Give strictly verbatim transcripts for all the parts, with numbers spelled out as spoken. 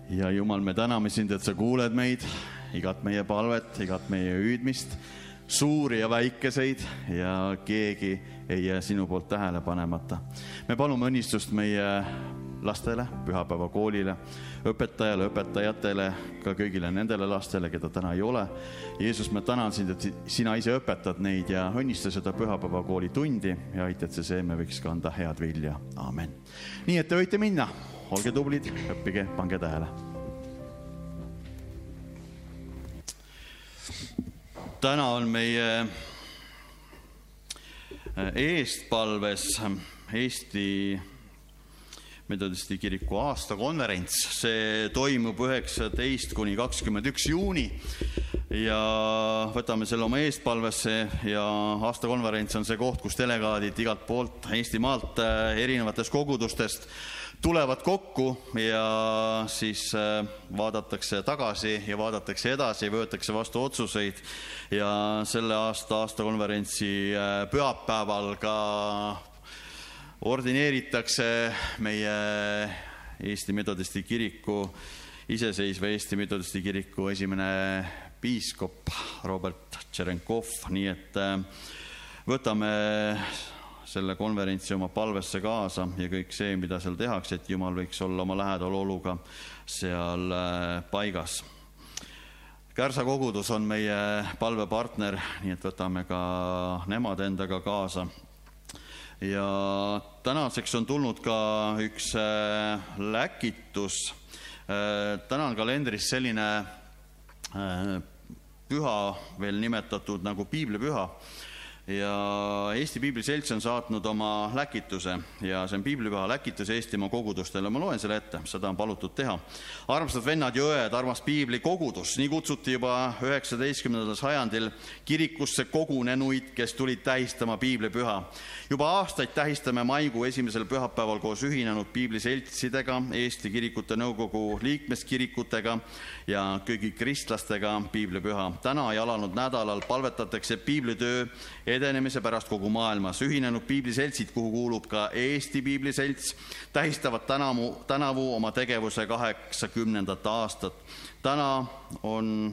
Ja Jumal, me täname sind, et sa kuuled meid, igat meie palvet, igat meie hüüdmist, suuri ja väikeseid ja keegi ei jää sinu poolt tähele panemata. Me palume õnnistust meie lastele, pühapäeva koolile, õpetajale, õpetajatele, ka kõigile nendele lastele, keda täna ei ole. Jeesus, me tänan sind, et sina ise õpetad neid ja õnnista seda pühapäeva kooli tundi ja aita, et see seeme võiks kanda head vilja. Amen. Nii, et te võite minna. Olge tublid, õppige, pange tähele. Täna on meie eestpalves Eesti Metodisti kiriku aastakonverents. See toimub üheksateist kuni kakskümmend üks juuni ja võtame selle oma eestpalvesse ja aastakonverents on see koht, kus delegaadid igalt poolt Eestimaalt erinevatest kogudustest tulevad kokku ja siis vaadatakse tagasi ja vaadatakse edasi, võetakse vastu otsuseid ja selle aasta aastakonverentsi pühapäeval ka ordineeritakse meie Eesti Metodisti kiriku, iseseisva Eesti Metodisti kiriku esimene piiskop Robert Tšerenkov, nii et võtame selle konverentsi oma palvesse kaasa ja kõik see, mida seal tehakse, et Jumal võiks olla oma lähedaloluga seal paigas. Kärsa kogudus on meie palvepartner, nii et võtame ka nemad endaga kaasa. Ja tänaseks on tulnud ka üks läkitus. Täna on kalendris selline püha veel nimetatud nagu piiblipüha. Ja Eesti Piibliselts on saatnud oma läkituse ja see on piiblipüha läkitus Eestimaa kogudustele. Ma loen selle ette, seda on palutud teha. Armsad vennad ja õed, armas piibli kogudus. Nii kutsuti juba üheksateistkümnendal sajandil kirikusse kogunenuid, kes tulid tähistama piiblipüha. Juba aastaid tähistame maikuu esimesel pühapäeval koos ühinenud piibliseltsidega, Eesti kirikute nõukogu liikmeskirikutega ja kõigi kristlastega piiblipüha. Täna ja alanud nädalal palvetatakse piiblitöö edenemise pärast kogu maailmas. Ühinenud piibliseltsid, kuhu kuulub ka Eesti Piibliselts, tähistavad tänavu, tänavu oma tegevuse kaheksakümnendat aastat. Täna on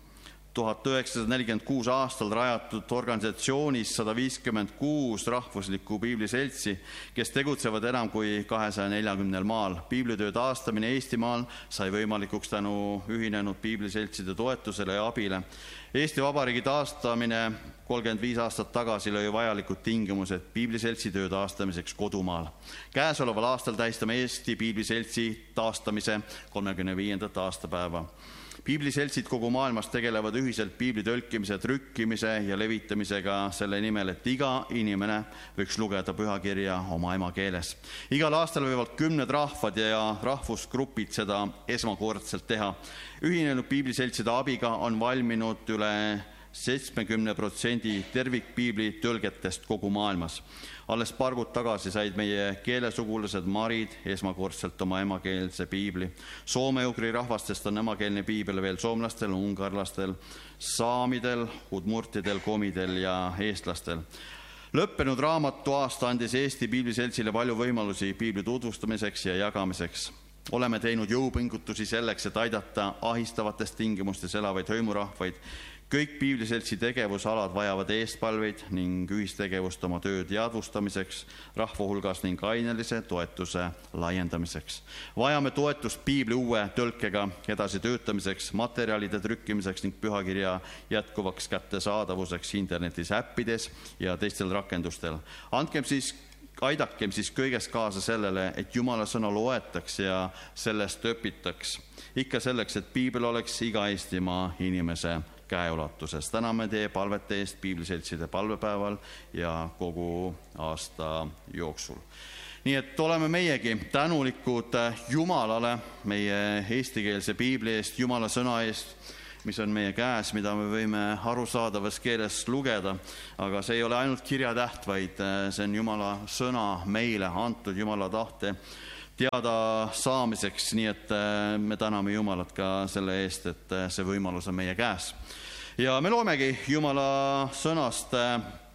tuhat üheksasada nelikümmend kuus aastal rajatud organisatsioonis sada viiskümmend kuus rahvuslikku piibliseltsi, kes tegutsevad enam kui kahesaja neljakümnel maal. Piiblitöö taastamine Eestimaal sai võimalikuks tänu ühinenud piibliseltside toetusele ja abile. Eesti Vabariigi taastamine kolmkümmend viis aastat tagasi lõi vajalikud tingimused piibliseltsi töö taastamiseks kodumaal. Käesoleval aastal tähistame Eesti Piibliseltsi taastamise kolmekümne viiendat aastapäeva. Piibliseltsid kogu maailmas tegelevad ühiselt piibli tõlkimise, trükkimise ja levitamisega selle nimel, et iga inimene võiks lugeda pühakirja oma emakeeles. Igal aastal võivad kümned rahvad ja rahvusgrupid seda esmakordselt teha. Ühinenud piibliseltside abiga on valminud üle seitsmekümne protsendi tervikpiibli tõlgetest kogu maailmas. Alles paar kuud tagasi said meie keelesugulased marid esmakordselt oma emakeelse piibli. Soome-ugri rahvastest on emakeelne piibel veel soomlastel, ungarlastel, saamidel, udmurtidel, komidel ja eestlastel. Lõppenud raamatu aasta andis Eesti Piibliseltsile palju võimalusi piibli tutvustamiseks ja jagamiseks. Oleme teinud jõupingutusi selleks, et aidata ahistavatest tingimustes elavaid hõimurahvaid. Kõik piibliseltsi tegevusalad vajavad eestpalveid ning ühistegevust oma töö teadvustamiseks, rahva hulgas ning ainelise toetuse laiendamiseks. Vajame toetust piibli uue tõlkega edasi töötamiseks, materjalide trükkimiseks ning pühakirja jätkuvaks kättesaadavuseks internetis, äppides ja teistel rakendustel. Andkem siis Aidakem siis kõigest kaasa sellele, et Jumala sõna loetaks ja sellest õpitaks. Ikka selleks, et piibel oleks iga Eestimaa inimese käeulatuses. Täname teie palvete eest piibliseltside palvepäeval ja kogu aasta jooksul. Nii et oleme meiegi tänulikud Jumalale meie eestikeelse piibli eest, Jumala sõna eest, mis on meie käes, mida me võime arusaadavas keeles lugeda, aga see ei ole ainult kirjatäht, vaid see on Jumala sõna meile antud Jumala tahte teada saamiseks, nii et me täname Jumalat ka selle eest, et see võimalus on meie käes. Ja me loemegi Jumala sõnast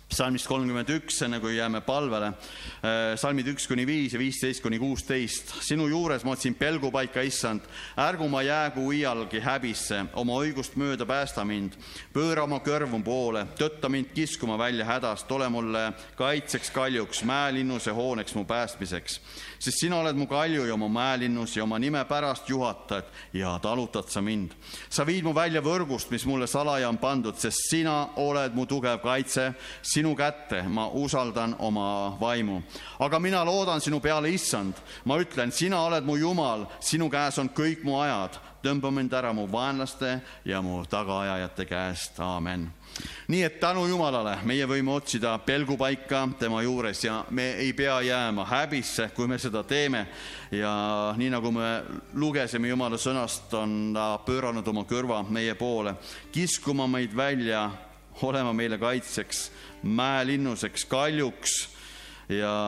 Salmist kolmkümmend üks, enne kui jääme palvele, salmid üks kuni viis ja viisteist kuni kuusteist. Sinu juures ma otsin pelgupaika, issand, ärgu ma jäägu iialgi häbisse, oma õigust mööda päästa mind, pööra oma kõrvu poole, tõtta mind kiskuma välja hädast, ole mulle kaitseks kaljuks, mäelinnuse hooneks mu päästmiseks. Sest sina oled mu kalju ja oma mäelinnus ja oma nime pärast juhatad ja talutad sa mind. Sa viid mu välja võrgust, mis mulle salaja on pandud, sest sina oled mu tugev kaitse, sinu kätte ma usaldan oma vaimu. Aga mina loodan sinu peale, issand. Ma ütlen, sina oled mu Jumal, sinu käes on kõik mu ajad. Tõmba mind ära mu vaenlaste ja mu tagaajajate käest. Aamen. Nii et tänu Jumalale, meie võime otsida pelgupaika tema juures ja me ei pea jääma häbisse, kui me seda teeme. Ja nii nagu me lugesime Jumala sõnast, on ta pööranud oma kõrva meie poole, kiskuma meid välja, olema meile kaitseks, mäelinnuseks, kaljuks ja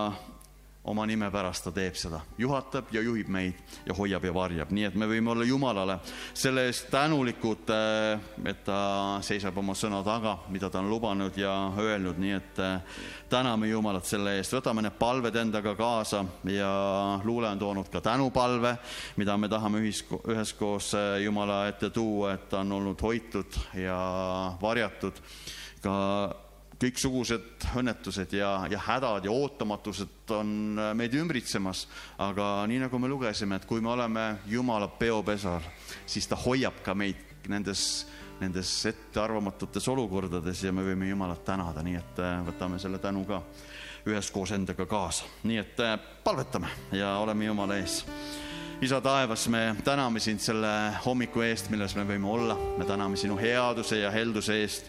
oma nime pärast ta teeb seda. Juhatab ja juhib meid ja hoiab ja varjab. Nii et me võime olla Jumalale selle eest tänulikud, et ta seisab oma sõna taga, mida ta on lubanud ja öelnud. Nii et täname Jumalat selle eest. Võtame need palved endaga kaasa ja luule on toonud ka tänupalve, mida me tahame üheskoos Jumala ette tuua, et ta on olnud hoitud ja varjatud. Ka kõiksugused õnnetused ja, ja hädad ja ootamatused on meid ümbritsemas, aga nii nagu me lugesime, et kui me oleme Jumala peopesar, siis ta hoiab ka meid nendes, nendes ettearvamatutes olukordades ja me võime Jumalat tänada, nii et võtame selle tänu ka üheskoos endaga kaasa. Nii et palvetame ja oleme Jumala ees. Isa taevas, me täname sind selle hommiku eest, milles me võime olla. Me täname sinu headuse ja helduse eest.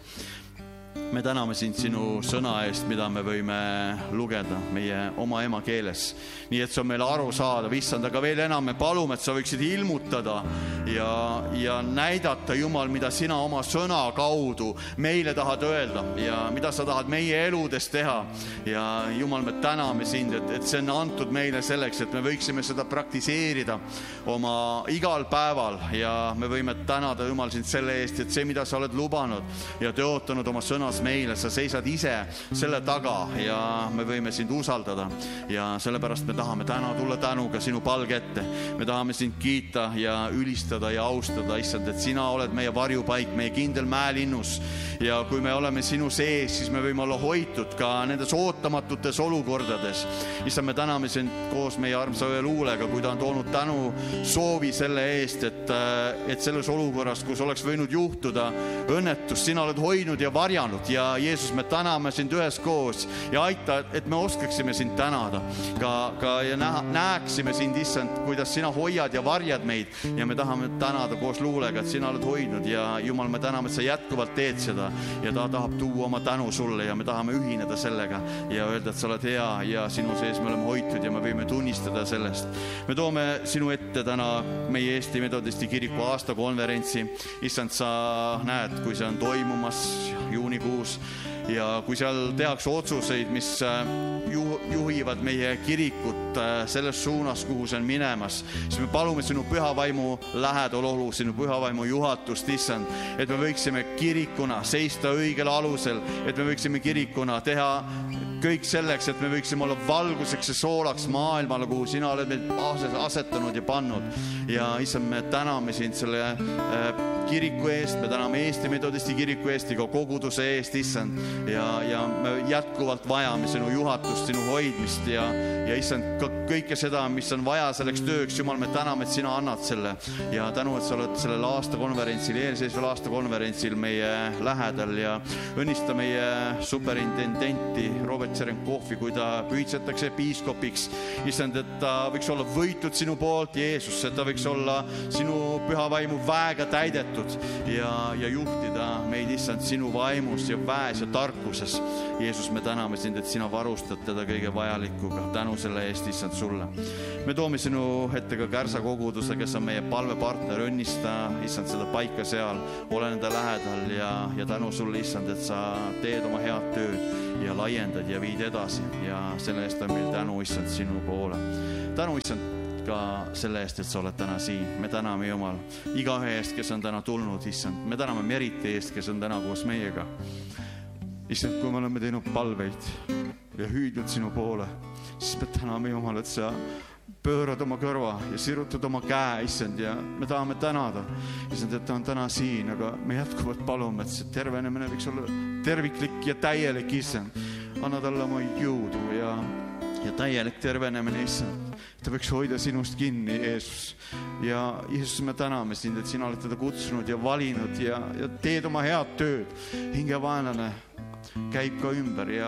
Me täname sind sinu sõna eest, mida me võime lugeda meie oma ema keeles. Nii et see on meil aru saada, issand, aga veel enam me palume, et sa võiksid ilmutada ja, ja näidata, Jumal, mida sina oma sõna kaudu meile tahad öelda ja mida sa tahad meie eludes teha. Ja Jumal, me täname sind, et, et see on antud meile selleks, et me võiksime seda praktiseerida oma igal päeval ja me võime tänada, Jumal, sind selle eest, et see, mida sa oled lubanud ja tõotanud oma sõnas meile, sa seisad ise selle taga ja me võime sind usaldada ja sellepärast me tahame täna tulla tänuga sinu palge ette. Me tahame sind kiita ja ülistada ja austada, issand, et sina oled meie varjupaik, meie kindel mäelinnus ja kui me oleme sinu sees, siis me võime olla hoitud ka nendes ootamatutes olukordades. Issand, me täname sind koos meie armsa öö luulega, kui ta on toonud tänu soovi selle eest, et, et selles olukorras, kus oleks võinud juhtuda õnnetus, sina oled hoidnud ja varjanud ja Jeesus, me täname sind üheskoos ja aita, et me oskaksime sind tänada ka, ka ja näha, näeksime sind, issand, kuidas sina hoiad ja varjad meid ja me tahame tänada koos luulega, et sina oled hoidnud ja Jumal, me täname, et sa jätkuvalt teed seda ja ta tahab tuua oma tänu sulle ja me tahame ühineda sellega ja öelda, et sa oled hea ja sinu sees me oleme hoitud ja me võime tunnistada sellest. Me toome sinu ette täna meie Eesti Metodisti kiriku aastakonverentsi. Issand, sa näed, kui see on toimumas juunikuus ja kui seal tehakse otsuseid, mis juhivad meie kirikut selles suunas, kuhu see on minemas, siis me palume sinu pühavaimu lähedalolu, sinu pühavaimu juhatust, issand, et me võiksime kirikuna seista õigel alusel, et me võiksime kirikuna teha kõik selleks, et me võiksime olla valguseks ja soolaks maailmale, kuhu sina oled meid asetanud ja pannud. Ja issand, me täname sind selle kiriku eest, me täname Eesti Metodisti kiriku eest ja ka koguduse eest, issand, ja, ja me jätkuvalt vajame sinu juhatust, sinu hoidmist ja, ja issand, ka kõike seda, mis on vaja selleks tööks, Jumal, me täname, et sina annad selle ja tänu, et sa oled sellel aastakonverentsil, eelseisval aastakonverentsil meie lähedal ja õnnista meie superintendenti Robert Tšerenkovi, kui ta püüdsetakse piiskopiks, issand, et ta võiks olla võitud sinu poolt, Jeesus, et ta võiks olla sinu püha vaimu väega täidetud ja, ja juhtida meid, issand, sinu vaimus ja väes ja tarkuses. Jeesus, me täname sind, et sina varustad teda kõige vajalikuga. Tänu selle eest, issand, sulle. Me toome sinu ette ka Kärsa koguduse, kes on meie palvepartner, õnnista, issand, seda paika seal, ole nende lähedal ja, ja tänu sulle, issand, et sa teed oma head tööd ja laiendad ja viid edasi ja selle eest on meil tänu, issand, sinu poole. Tänu, issand, ka selle eest, et sa oled täna siin. Me täname Jumal igaühe eest, kes on täna tulnud, issand. Me täname Meriti eest, kes on täna koos meiega. issand, kui me oleme teinud palveid ja hüüdnud sinu poole, siis me täname Jumal, et sa pöörad oma kõrva ja sirutad oma käe, issand, ja me tahame tänada, issand, et ta on täna siin, aga me jätkuvalt palume, et see tervenemine võiks olla terviklik ja täielik, issand. Anna talle oma jõudu ja, ja täielik tervenemine, issand. Ta võiks hoida sinust kinni, Jeesus. Ja Jeesus, me täname sind, et sina oled teda kutsunud ja valinud ja, ja teed oma head tööd. Hingevaenlane käib ka ümber ja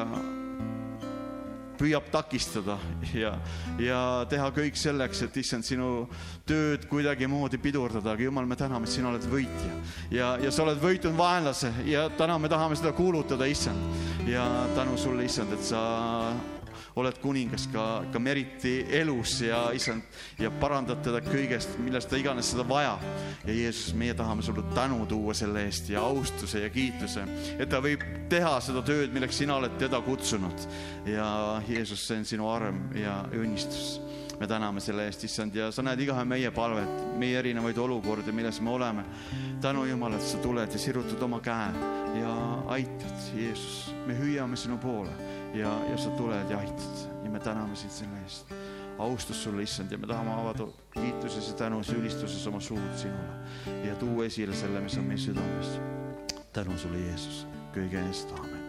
püüab takistada ja, ja teha kõik selleks, et issand sinu tööd kuidagi moodi pidurdada, aga Jumal, me täname, et sina oled võitja ja, ja sa oled võitnud vaenlase ja täna me tahame seda kuulutada, issand, ja tänu sulle, issand, et sa oled kuningas ka, ka Meriti elus ja issand, ja parandad teda kõigest, millest ta iganes seda vajab. Ja Jeesus, meie tahame sulle tänu tuua selle eest ja austuse ja kiituse, et ta võib teha seda tööd, milleks sina oled teda kutsunud. Ja Jeesus, see on sinu arm ja õnnistus. Me täname selle eest, issand, ja sa näed igahe meie palvet, meie erinevaid olukordi, milles me oleme. Tänu Jumal, et sa tuled ja sirutad oma käe ja aitad, Jeesus. Me hüüame sinu poole ja, ja sa tuled ja aitad ja me täname sind selle eest. Austus sulle, issand, ja me tahame avada kiituses ja tänus ülistuses oma suud sinule ja tuua esile selle, mis on meie südames. Tänu sulle, Jeesus, kõige eest, aamen.